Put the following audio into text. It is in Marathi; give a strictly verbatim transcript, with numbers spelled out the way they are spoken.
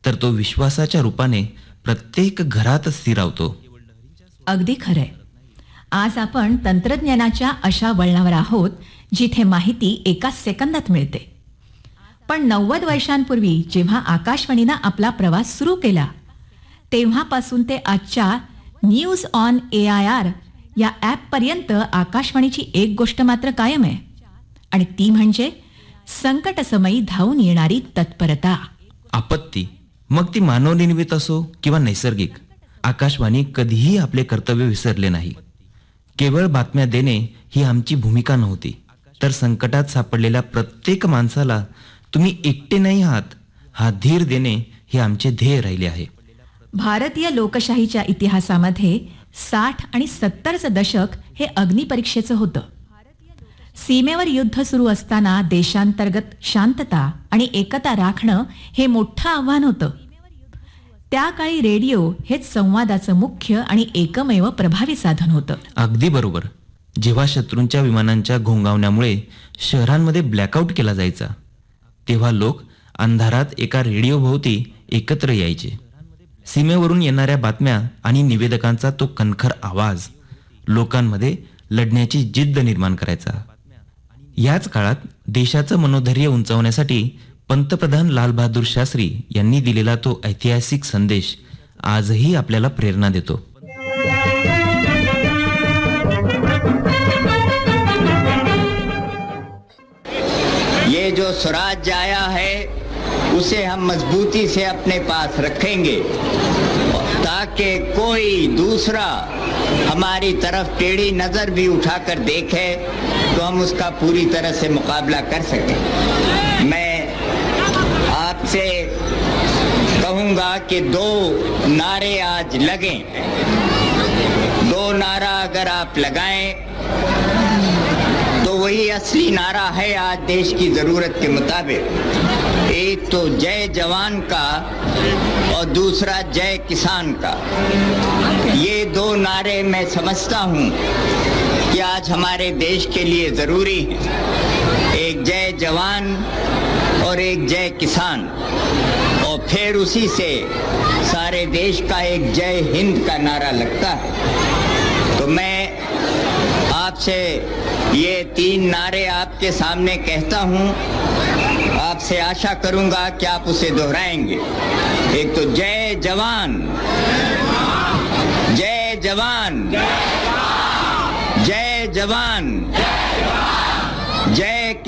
तर तो विश्वासाच्या रूपाने प्रत्येक घरात स्थिरावतो. अगदी खरंय. आज आपण तंत्रज्ञानाच्या अशा वळणावर आहोत जिथे माहिती एका सेकंदात मिळते. पण नव्वद वर्षांपूर्वी जेव्हा आकाशवाणीनं आपला प्रवास सुरू केला तेव्हापासून ते आजच्या news on A I R या ॲपपर्यंत आकाशवाणीची एक गोष्ट मात्र कायम आहे, आणि ती म्हणजे संकटसमयी धावून येणारी तत्परता. आपत्ती, मग ती मानवनिर्मित असो किंवा नैसर्गिक, आकाशवाणी कधीही आपले कर्तव्य विसरले नाही. केवळ बातम्या देणे ही आमची भूमिका नव्हती, तर संकटात सापडलेल्या प्रत्येक माणसाला तुम्ही एकटे नाही आहात हा धीर देणे हे आमचे ध्येय राहिले आहे. भारतीय लोकशाहीच्या इतिहासामध्ये साठ आणि सत्तरचं दशक हे अग्निपरीक्षेचं होतं. सीमेवर युद्ध सुरू असताना देशांतर्गत शांतता आणि एकता राखणं हे मोठं आव्हान होतं. त्या काळी रेडिओ हेच संवादाचं मुख्य आणि एकमेव प्रभावी साधन होतं. अगदी बरोबर. जेव्हा शत्रूंच्या विमानांच्या घोंगावण्यामुळे शहरांमध्ये ब्लॅकआउट केला जायचा तेव्हा लोक अंधारात एका रेडिओभोवती एकत्र यायचे. सीमेवरून येणाऱ्या बातम्या आणि निवेदकांचा तो कणखर आवाज लोकांमध्ये लढण्याची जिद्द निर्माण करायचा. याच काळात देशाचं मनोधैर्य उंचावण्यासाठी पंतप्रधान लालबहादूर शास्त्री यांनी दिलेला तो ऐतिहासिक संदेश आजही आपल्याला प्रेरणा देतो. ये जो स्वराज्य आया है उसे हम मजबूती से अपने पास रखेंगे ताकि कोई दूसरा हमारी तरफ टेढ़ी नजर भी उठाकर देखे तो हम उसका पूरी तरह से मुकाबला कर सकें. मैं आपसे कहूँगा कि दो नारे आज लगें. दो नारा अगर आप लगाएं तो वही असली नारा है आज देश की ज़रूरत के मुताबिक. एक तो जय जवान का और दूसरा जय किसान का. ये दो नारे मैं समझता हूँ कि आज हमारे देश के लिए ज़रूरी है. एक जय जवान और एक जय किसान, और फिर उसी से सारे देश का एक जय हिंद का नारा लगता है. तो मैं आपसे ये तीन नारे आपके सामने कहता हूँ. आपसे आशा करूंगा कि आप उसे दोहराएंगे. एक तो जय जवान, जय जवान, जय जवान.